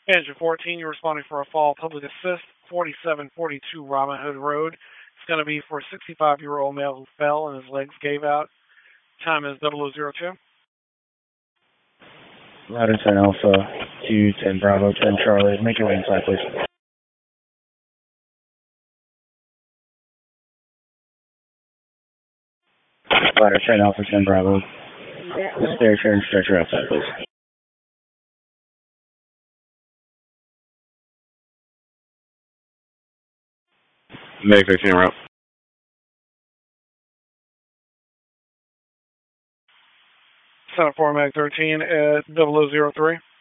Engine 14, you're responding for a fall public assist, 4742 Robin Hood Road. It's going to be for a 65-year-old male who fell and his legs gave out. Time is 0002. Louder 10 Alpha, 210 Bravo, 10 Charlie. Make your way inside, please. Louder 10 Alpha, 10 Bravo. Stair, chair, and stretcher outside, please. Meg 13 route. Center 4 Mag 13 at 0003.